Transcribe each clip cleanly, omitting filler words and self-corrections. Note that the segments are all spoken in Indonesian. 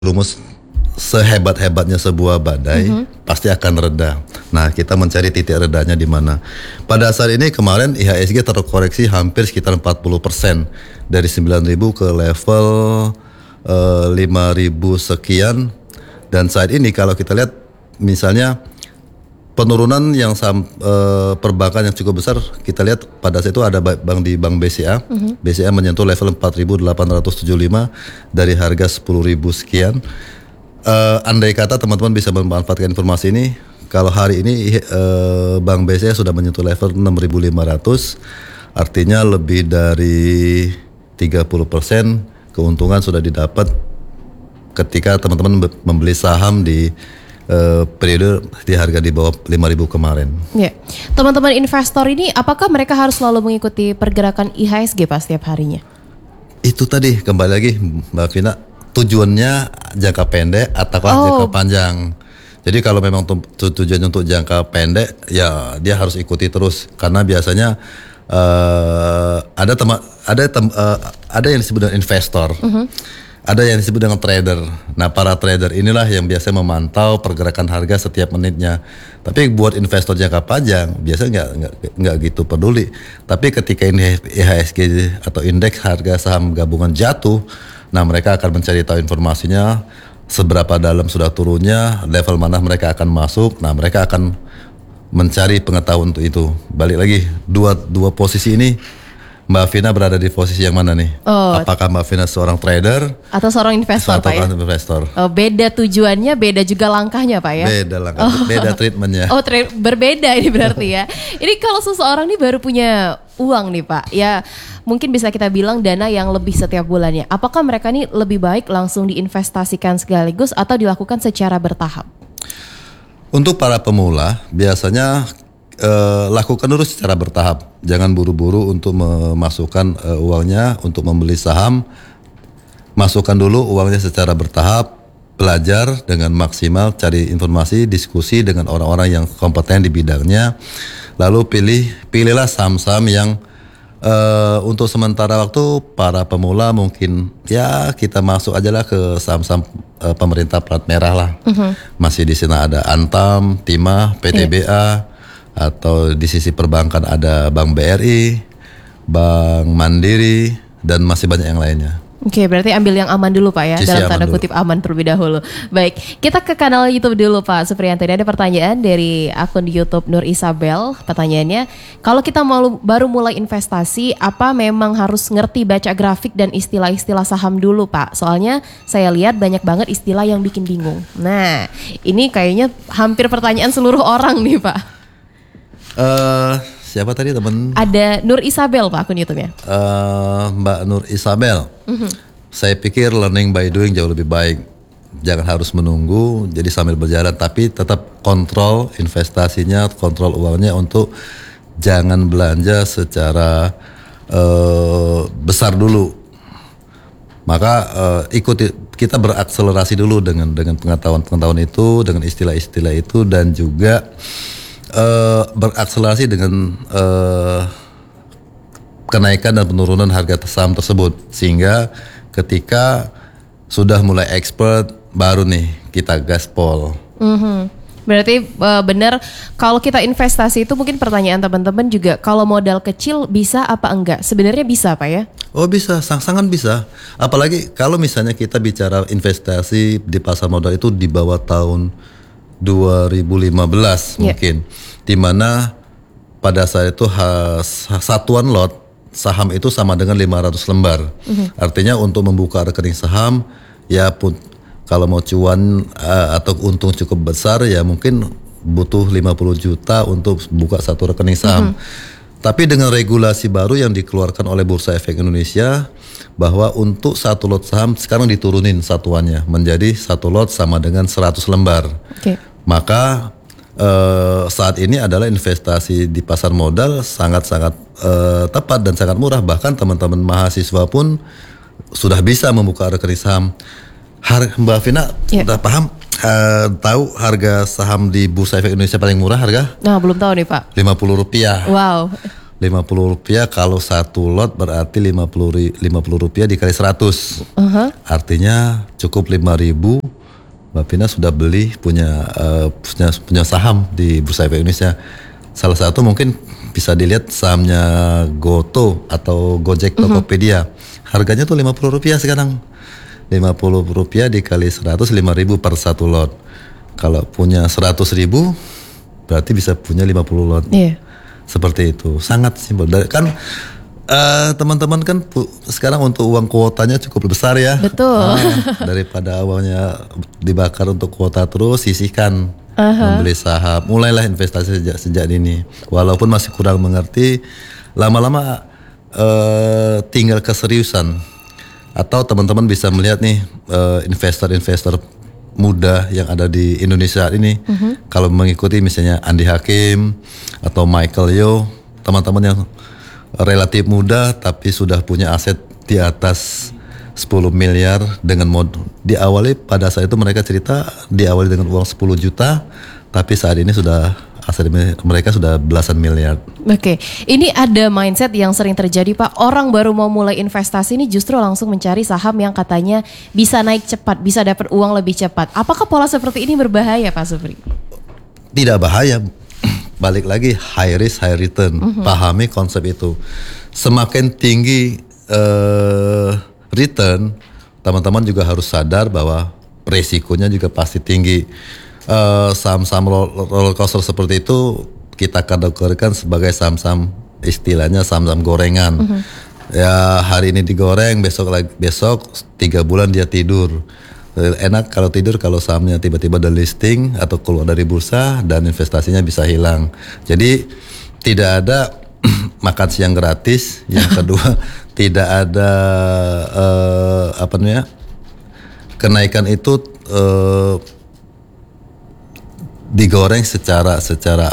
rumus sehebat-hebatnya sebuah badai pasti akan reda. Nah, kita mencari titik redanya di mana. Pada saat ini kemarin IHSG terkoreksi hampir sekitar 40% dari 9.000 ke level 5.000 sekian. Dan saat ini kalau kita lihat misalnya penurunan yang perbankan yang cukup besar, kita lihat pada saat itu ada bank di Bank BCA. BCA menyentuh level 4.875 dari harga 10.000 sekian. Andai kata teman-teman bisa memanfaatkan informasi ini, kalau hari ini Bank BCA sudah menyentuh level 6.500, artinya lebih dari 30% keuntungan sudah didapat ketika teman-teman membeli saham di periode di harga di bawah 5.000 kemarin. Ya, teman-teman investor ini apakah mereka harus selalu mengikuti pergerakan IHSG Pak setiap harinya? Itu tadi kembali lagi Mbak Vina, tujuannya jangka pendek ataukah jangka panjang. Jadi kalau memang tujuannya untuk jangka pendek, ya dia harus ikuti terus karena biasanya ada yang disebut dengan investor. Ada yang disebut dengan trader. Nah, para trader inilah yang biasa memantau pergerakan harga setiap menitnya. Tapi buat investor jangka panjang biasanya nggak gitu peduli. Tapi ketika ini IHSG atau indeks harga saham gabungan jatuh, nah mereka akan mencari tahu informasinya, seberapa dalam sudah turunnya, level mana mereka akan masuk. Nah, mereka akan mencari pengetahuan untuk itu. Balik lagi, dua posisi ini Mbak Vina berada di posisi yang mana nih? Apakah Mbak Vina seorang trader atau seorang investor, Pak ya? Investor. Beda tujuannya, beda juga langkahnya, Pak ya? Beda langkah, beda treatmentnya. Berbeda ini berarti ya. Ini kalau seseorang nih baru punya uang nih Pak, ya mungkin bisa kita bilang dana yang lebih setiap bulannya. Apakah mereka nih lebih baik langsung diinvestasikan sekaligus atau dilakukan secara bertahap? Untuk para pemula biasanya lakukan dulu secara bertahap. Jangan buru-buru untuk memasukkan uangnya untuk membeli saham. Masukkan dulu uangnya secara bertahap, belajar dengan maksimal, cari informasi, diskusi dengan orang-orang yang kompeten di bidangnya. Lalu pilihlah saham-saham yang untuk sementara waktu para pemula mungkin ya kita masuk aja lah ke saham-saham pemerintah plat merah lah. Masih di sana ada Antam, Timah, PTBA. Atau di sisi perbankan ada Bank BRI, Bank Mandiri, dan masih banyak yang lainnya. Oke, berarti ambil yang aman dulu Pak ya, dalam tanda kutip aman terlebih dahulu. Baik, kita ke kanal YouTube dulu Pak Supriyanto. Ada pertanyaan dari akun di YouTube Nur Isabel. Pertanyaannya, kalau kita baru mulai investasi, apa memang harus ngerti baca grafik dan istilah-istilah saham dulu Pak? Soalnya saya lihat banyak banget istilah yang bikin bingung. Nah, ini kayaknya hampir pertanyaan seluruh orang nih Pak. Siapa tadi teman? Ada Nur Isabel Pak akun YouTube-nya. Mbak Nur Isabel. Saya pikir learning by doing jauh lebih baik. Jangan harus menunggu, jadi sambil berjalan, tapi tetap kontrol investasinya, kontrol uangnya untuk jangan belanja secara besar dulu. Maka kita berakselerasi dulu dengan pengetahuan itu, dengan istilah-istilah itu, dan juga berakselerasi dengan kenaikan dan penurunan harga saham tersebut, sehingga ketika sudah mulai expert baru nih kita gaspol. Berarti benar kalau kita investasi itu mungkin pertanyaan teman-teman juga, kalau modal kecil bisa apa enggak? Sebenarnya bisa Pak ya? Oh bisa, sangat bisa. Apalagi kalau misalnya kita bicara investasi di pasar modal itu di bawah tahun 2015 mungkin, di mana pada saat itu satuan lot saham itu sama dengan 500 lembar. Artinya untuk membuka rekening saham ya pun kalau mau cuan atau untung cukup besar ya mungkin butuh 50 juta untuk buka satu rekening saham. Tapi dengan regulasi baru yang dikeluarkan oleh Bursa Efek Indonesia, bahwa untuk satu lot saham sekarang diturunin satuannya menjadi satu lot sama dengan 100 lembar. Maka saat ini adalah investasi di pasar modal sangat-sangat tepat dan sangat murah. Bahkan teman-teman mahasiswa pun sudah bisa membuka rekening saham. Mbak Vina udah paham? Tahu harga saham di Bursa Efek Indonesia paling murah harga? Nah, belum tahu nih Pak. Rp50. Wow. Rp50 kalau satu lot berarti Rp50 dikali 100. Artinya cukup 5.000. Mbak Pina sudah beli punya saham di Bursa Efek Indonesia. Salah satu mungkin bisa dilihat sahamnya Goto atau Gojek Tokopedia. Harganya tuh Rp50 sekarang. Rp50 dikali 100, 5.000 per satu lot. Kalau punya 100.000 berarti bisa punya 50 lot. Iya. Seperti itu, sangat simpel. Kan teman-teman kan sekarang untuk uang kuotanya cukup besar ya. Betul. Daripada awalnya dibakar untuk kuota terus, sisihkan membeli saham. Mulailah investasi sejak dini. Walaupun masih kurang mengerti, lama-lama tinggal keseriusan. Atau teman-teman bisa melihat nih investor-investor muda yang ada di Indonesia ini, kalau mengikuti misalnya Andi Hakim atau Michael Yo, teman-teman yang relatif muda tapi sudah punya aset di atas 10 miliar dengan diawali pada saat itu mereka cerita diawali dengan uang 10 juta, tapi saat ini sudah aset mereka sudah belasan miliar. Oke, ini ada mindset yang sering terjadi Pak. Orang baru mau mulai investasi ini justru langsung mencari saham yang katanya bisa naik cepat, bisa dapat uang lebih cepat. Apakah pola seperti ini berbahaya Pak Supri? Tidak bahaya. Balik lagi high risk high return. Pahami konsep itu. Semakin tinggi return, teman-teman juga harus sadar bahwa resikonya juga pasti tinggi. Saham-saham roller coaster seperti itu kita kategorikan sebagai saham-saham, istilahnya saham-saham gorengan. Ya hari ini digoreng, besok 3 bulan dia tidur. Enak kalau tidur kalau sahamnya tiba-tiba ada listing atau keluar dari bursa dan investasinya bisa hilang. Jadi tidak ada makan siang gratis. Yang kedua tidak ada kenaikan itu digoreng secara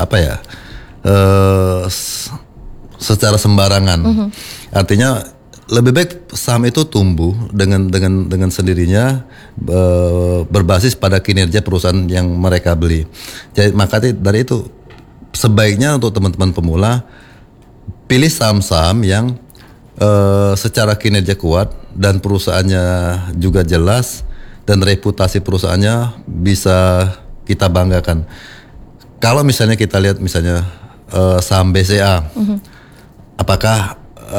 secara sembarangan. Artinya lebih baik saham itu tumbuh dengan sendirinya berbasis pada kinerja perusahaan yang mereka beli. Jadi makanya dari itu sebaiknya untuk teman-teman pemula pilih saham-saham yang secara kinerja kuat dan perusahaannya juga jelas dan reputasi perusahaannya bisa kita banggakan. Kalau misalnya kita lihat misalnya saham BCA, apakah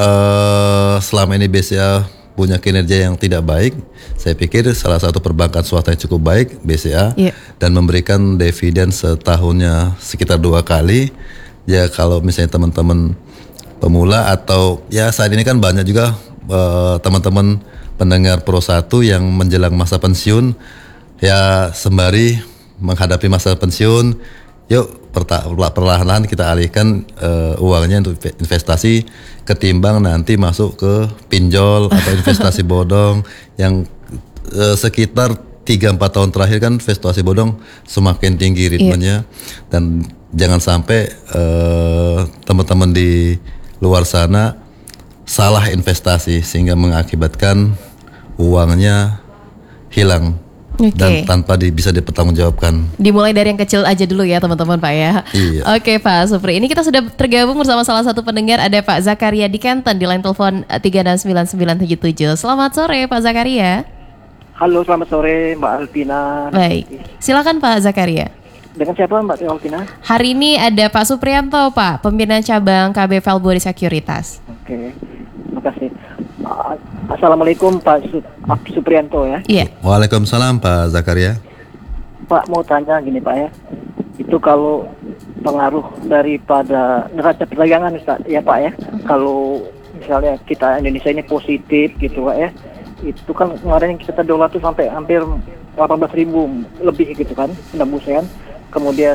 selama ini BCA punya kinerja yang tidak baik? Saya pikir salah satu perbankan swasta yang cukup baik BCA dan memberikan dividen setahunnya sekitar 2 kali. Ya kalau misalnya teman-teman pemula atau ya saat ini kan banyak juga teman-teman pendengar Pro 1 yang menjelang masa pensiun, ya sembari menghadapi masa pensiun, yuk perlahan-lahan kita alihkan uangnya untuk investasi ketimbang nanti masuk ke pinjol atau investasi bodong yang sekitar 3-4 tahun terakhir kan investasi bodong semakin tinggi ritmenya. Dan jangan sampai teman-teman di luar sana salah investasi sehingga mengakibatkan uangnya hilang. Dan tanpa bisa dipertanggungjawabkan. Dimulai dari yang kecil aja dulu ya teman-teman Pak ya. Iya. Oke Pak Supri, ini kita sudah tergabung bersama salah satu pendengar, ada Pak Zakaria di Canton di line telepon 369977. Selamat sore Pak Zakaria. Halo, selamat sore Mbak Alpina. Baik, silakan Pak Zakaria. Dengan siapa Mbak Alpina? Hari ini ada Pak Suprianto Pak, pembina cabang KB Valbori Sekuritas. Oke, terima kasih. Assalamualaikum Pak Suprianto ya. Iya. Waalaikumsalam Pak Zakaria. Pak mau tanya gini Pak ya, itu kalau pengaruh daripada neraca perdagangan ya Pak ya, kalau misalnya kita Indonesia ini positif gitu Pak ya, itu kan kemarin kita dolar tuh sampai hampir 18.000 lebih gitu kan, tembus kan. Kemudian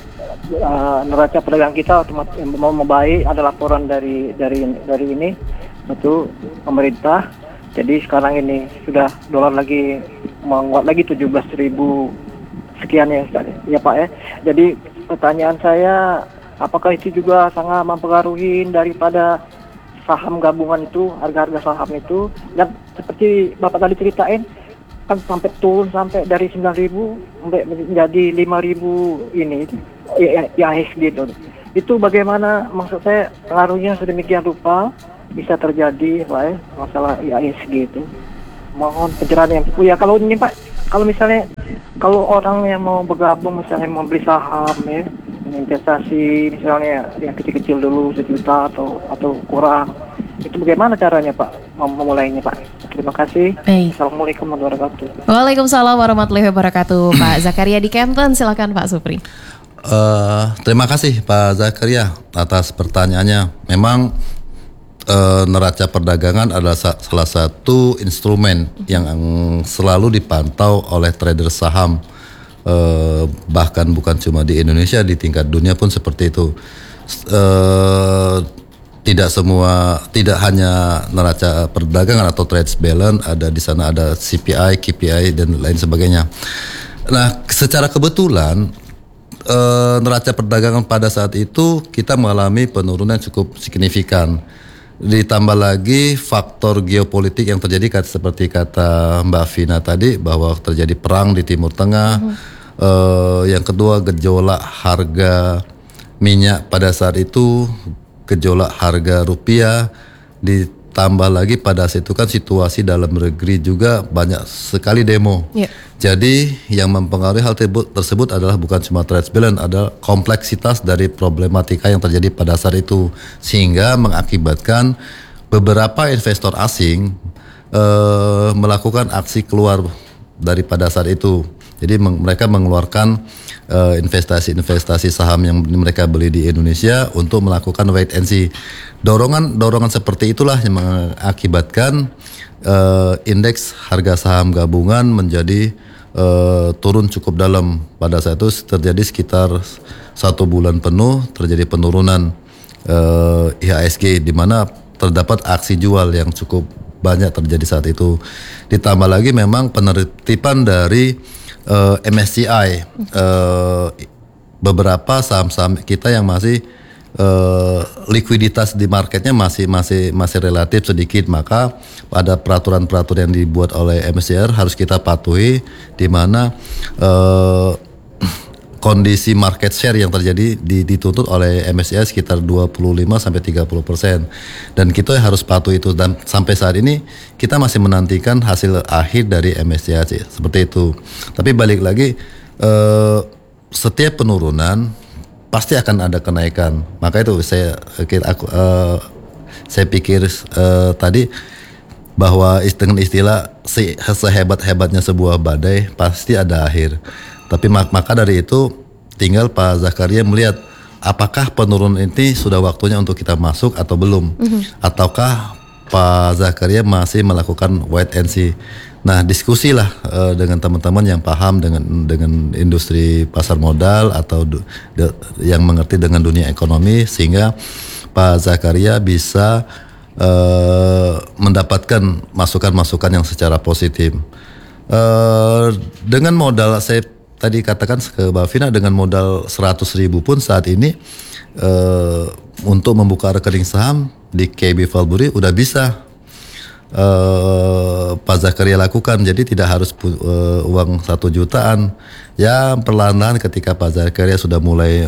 neraca perdagangan kita otomatis mau membaik, ada laporan dari ini itu pemerintah. Jadi sekarang ini sudah dolar lagi menguat lagi 17.000 sekian ya Pak ya. Jadi pertanyaan saya, apakah itu juga sangat mempengaruhi daripada saham gabungan itu, harga-harga saham itu, dan seperti Bapak tadi ceritain kan sampai turun sampai dari 9.000 sampai menjadi 5.000 ini IHSG itu. Itu bagaimana, maksud saya pengaruhnya sedemikian rupa bisa terjadi Pak ya, masalah IHSG itu. Mohon pencerahan yang ya kalau ini Pak, kalau misalnya kalau orang yang mau bergabung misalnya mau beli saham ya, investasi misalnya yang kecil-kecil dulu 1 juta atau kurang, itu bagaimana caranya Pak memulainya Pak? Terima kasih. Baik. Assalamualaikum warahmatullahi wabarakatuh. Waalaikumsalam warahmatullahi wabarakatuh. Pak Zakaria di Kempten, silakan Pak Supri. Terima kasih Pak Zakaria atas pertanyaannya. Memang neraca perdagangan adalah salah satu instrumen yang selalu dipantau oleh trader saham, bahkan bukan cuma di Indonesia, di tingkat dunia pun seperti itu. Tidak hanya neraca perdagangan atau trade balance, ada di sana ada CPI, KPI dan lain sebagainya. Nah, secara kebetulan neraca perdagangan pada saat itu kita mengalami penurunan cukup signifikan. Ditambah lagi faktor geopolitik yang terjadi seperti kata Mbak Vina tadi, bahwa terjadi perang di Timur Tengah. Yang kedua, gejolak harga minyak pada saat itu, gejolak harga rupiah, ditambah lagi pada saat itu kan situasi dalam negeri juga banyak sekali demo. Jadi yang mempengaruhi hal tersebut adalah bukan cuma trade balance, ada kompleksitas dari problematika yang terjadi pada saat itu, sehingga mengakibatkan beberapa investor asing melakukan aksi keluar daripada saat itu. Jadi mereka mengeluarkan investasi saham yang mereka beli di Indonesia untuk melakukan wait and see. Dorongan seperti itulah yang mengakibatkan indeks harga saham gabungan menjadi turun cukup dalam. Pada saat itu terjadi sekitar 1 bulan penuh terjadi penurunan IHSG, di mana terdapat aksi jual yang cukup banyak terjadi saat itu. Ditambah lagi memang penertiban dari MSCI, beberapa saham-saham kita yang masih likuiditas di marketnya masih relatif sedikit, maka ada peraturan-peraturan yang dibuat oleh MSCI harus kita patuhi, di mana kondisi market share yang terjadi dituntut oleh MSCI sekitar 25-30%, dan kita harus patuhi itu. Dan sampai saat ini kita masih menantikan hasil akhir dari MSCI seperti itu. Tapi balik lagi, setiap penurunan pasti akan ada kenaikan. Maka itu saya pikir tadi bahwa dengan istilah sehebat-hebatnya sebuah badai pasti ada akhir. Tapi maka dari itu tinggal Pak Zakaria melihat apakah penurunan ini sudah waktunya untuk kita masuk atau belum, ataukah Pak Zakaria masih melakukan wait and see. Nah, diskusilah dengan teman-teman yang paham dengan industri pasar modal atau yang mengerti dengan dunia ekonomi, sehingga Pak Zakaria bisa mendapatkan masukan-masukan yang secara positif. Dengan modal, saya tadi katakan ke Mbak Vina, dengan modal 100.000 pun saat ini untuk membuka rekening saham di KB Valbury udah bisa Pak Zakaria lakukan. Jadi tidak harus uang 1 jutaan. Ya perlahan-lahan ketika Pak Zakaria sudah mulai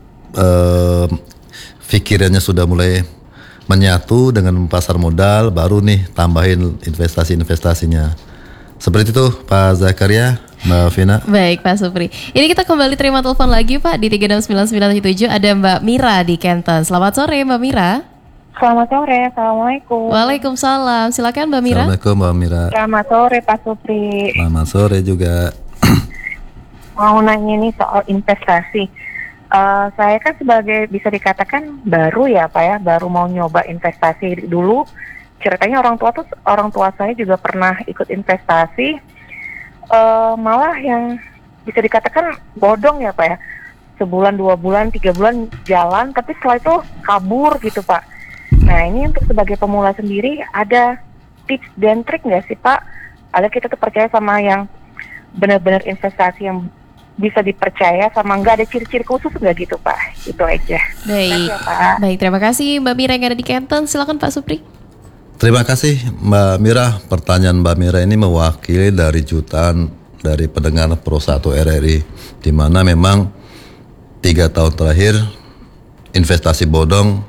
pikirannya sudah mulai menyatu dengan pasar modal, baru nih tambahin investasinya. Seperti itu Pak Zakaria, Mbak Vina. Baik Pak Supri. Ini kita kembali terima telepon lagi Pak di 369977. Ada Mbak Mira di Kempten. Selamat sore Mbak Mira. Selamat sore, Assalamualaikum. Waalaikumsalam. Silakan Mbak Mira. Assalamualaikum Mbak Mira. Selamat sore Pak Supri. Selamat sore juga. Mau nanya nih soal investasi. Saya kan sebagai bisa dikatakan baru ya Pak ya, baru mau nyoba investasi dulu. Ceritanya orang tua saya juga pernah ikut investasi, malah yang bisa dikatakan bodong ya Pak ya. Sebulan, 2 bulan, 3 bulan jalan, tapi setelah itu kabur gitu Pak. Nah ini untuk sebagai pemula sendiri ada tips dan trik nggak sih Pak? Ada kita tuh percaya sama yang benar-benar investasi yang bisa dipercaya, sama nggak ada ciri-ciri khusus nggak gitu Pak? Itu aja. Baik, ya, Pak. Baik, terima kasih Mbak Mira yang ada di Kempten. Silakan Pak Supri. Terima kasih Mbak Mira. Pertanyaan Mbak Mira ini mewakili dari jutaan dari pendengar Pro 1 RRI, di mana memang 3 tahun terakhir investasi bodong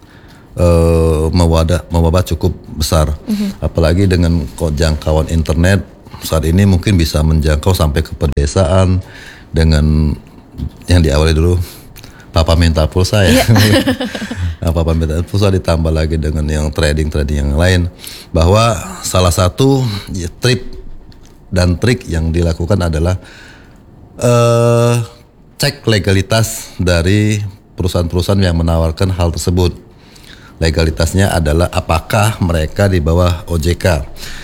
mewabah cukup besar. Apalagi dengan jangkauan internet saat ini mungkin bisa menjangkau sampai ke pedesaan dengan yang diawali dulu papa minta pulsa ya. Papa minta pulsa ditambah lagi dengan yang trading yang lain, bahwa salah satu trik yang dilakukan adalah cek legalitas dari perusahaan-perusahaan yang menawarkan hal tersebut. Legalitasnya adalah apakah mereka di bawah OJK.